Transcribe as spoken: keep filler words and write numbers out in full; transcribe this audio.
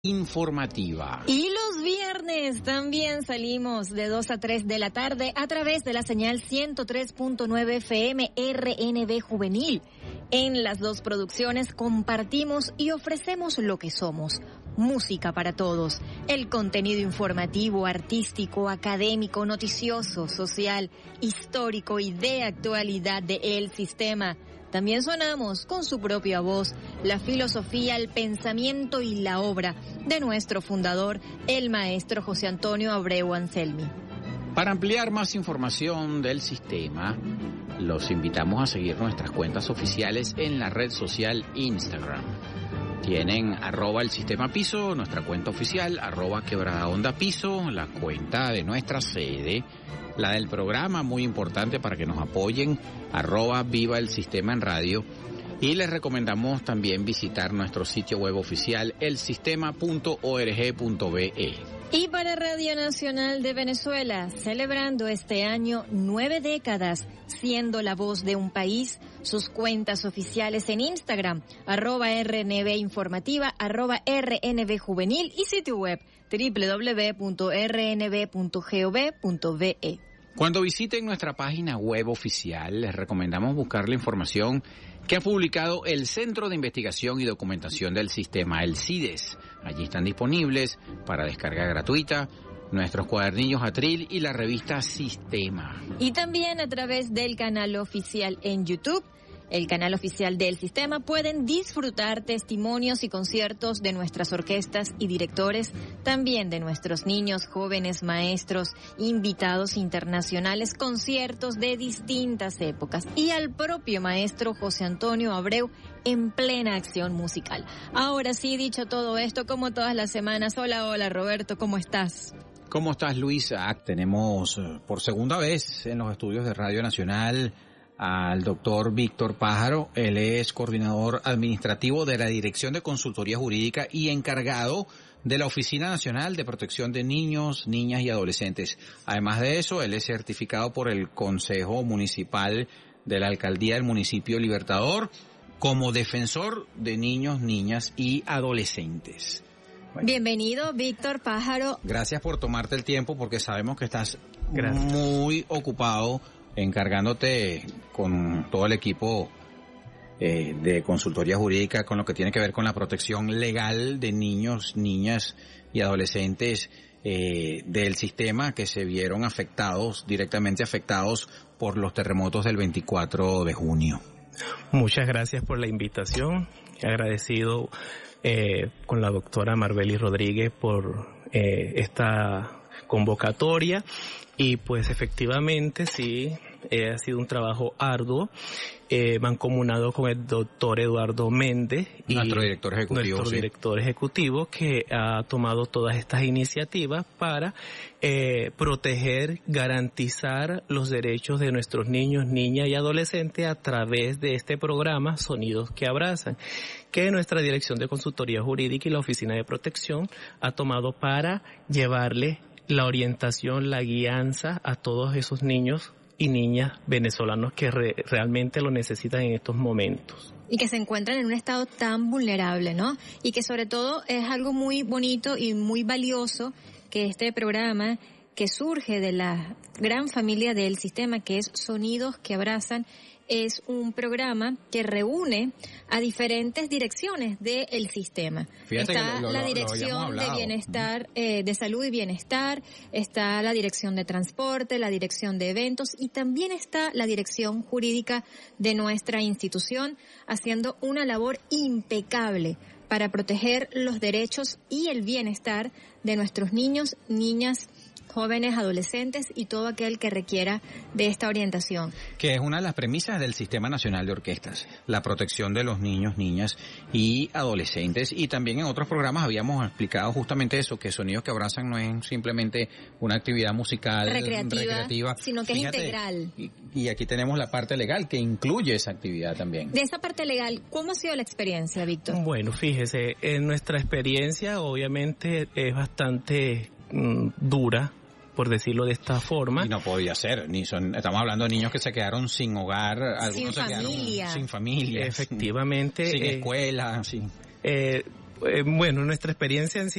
Informativa. Y los viernes también salimos de dos a tres de la tarde a través de la señal ciento tres punto nueve F M R N V Juvenil. En las dos producciones compartimos y ofrecemos lo que somos: música para todos, el contenido informativo, artístico, académico, noticioso, social, histórico y de actualidad de El Sistema. También sonamos con su propia voz la filosofía, el pensamiento y la obra de nuestro fundador, el maestro José Antonio Abreu Anselmi. Para ampliar más información del sistema, los invitamos a seguir nuestras cuentas oficiales en la red social Instagram. Tienen arroba el sistema piso, nuestra cuenta oficial, arroba quebrada onda piso, la cuenta de nuestra sede, la del programa, muy importante para que nos apoyen, arroba viva el sistema en radio. Y les recomendamos también visitar nuestro sitio web oficial, el sistema punto org punto be. Y para Radio Nacional de Venezuela, celebrando este año nueve décadas, siendo la voz de un país, sus cuentas oficiales en Instagram, arroba R N V Informativa, arroba R N V Juvenil y sitio web doble u doble u doble u punto r n v punto gov punto be. Cuando visiten nuestra página web oficial, les recomendamos buscar la información que ha publicado el Centro de Investigación y Documentación del Sistema, el CIDES. Allí están disponibles para descarga gratuita nuestros cuadernillos Atril y la revista Sistema. Y también a través del canal oficial en YouTube, el canal oficial del Sistema, pueden disfrutar testimonios y conciertos de nuestras orquestas y directores, también de nuestros niños, jóvenes, maestros, invitados internacionales, conciertos de distintas épocas y al propio maestro José Antonio Abreu en plena acción musical. Ahora sí, dicho todo esto, como todas las semanas, hola, hola Roberto, ¿cómo estás? ¿Cómo estás, Luisa? Tenemos por segunda vez en los estudios de Radio Nacional al doctor Víctor Pájaro. Él es coordinador administrativo de la Dirección de Consultoría Jurídica y encargado de la Oficina Nacional de Protección de Niños, Niñas y Adolescentes. Además de eso, él es certificado por el Consejo Municipal de la Alcaldía del Municipio Libertador como defensor de niños, niñas y adolescentes. Bueno. Bienvenido, Víctor Pájaro. Gracias por tomarte el tiempo porque sabemos que estás Gracias. muy ocupado encargándote con todo el equipo eh, de consultoría jurídica con lo que tiene que ver con la protección legal de niños, niñas y adolescentes eh, del sistema que se vieron afectados, directamente afectados por los terremotos del veinticuatro de junio. Muchas gracias por la invitación. Agradecido eh, con la doctora Marbeli Rodríguez por eh, esta convocatoria. Y pues efectivamente sí, eh, ha sido un trabajo arduo, eh, mancomunado con el doctor Eduardo Méndez, y nuestro director ejecutivo, nuestro sí. director ejecutivo que ha tomado todas estas iniciativas para eh, proteger, garantizar los derechos de nuestros niños, niñas y adolescentes a través de este programa Sonidos que Abrazan, que nuestra Dirección de Consultoría Jurídica y la Oficina de Protección ha tomado para llevarle la orientación, la guianza a todos esos niños y niñas venezolanos que re, realmente lo necesitan en estos momentos. Y que se encuentran en un estado tan vulnerable, ¿no? Y que sobre todo es algo muy bonito y muy valioso que este programa, que surge de la gran familia del sistema, que es Sonidos que Abrazan, es un programa que reúne a diferentes direcciones del sistema. Fíjate está que lo, lo, la lo, dirección lo de bienestar, eh, de salud y bienestar, está la dirección de transporte, la dirección de eventos y también está la dirección jurídica de nuestra institución, haciendo una labor impecable para proteger los derechos y el bienestar de nuestros niños, niñas, jóvenes, adolescentes y todo aquel que requiera de esta orientación. Que es una de las premisas del Sistema Nacional de Orquestas, la protección de los niños, niñas y adolescentes. Y también en otros programas habíamos explicado justamente eso, que Sonidos que Abrazan no es simplemente una actividad musical recreativa, recreativa sino que Fíjate, es integral. Y, y aquí tenemos la parte legal que incluye esa actividad también. De esa parte legal, ¿cómo ha sido la experiencia, Víctor? Bueno, fíjese, en nuestra experiencia obviamente es bastante mm, dura, por decirlo de esta forma. Y no podía ser, ni son, estamos hablando de niños que se quedaron sin hogar, algunos sin se familia. quedaron sin familia. Efectivamente. Sin eh, escuela, sin... Eh, eh, bueno, nuestra experiencia en sí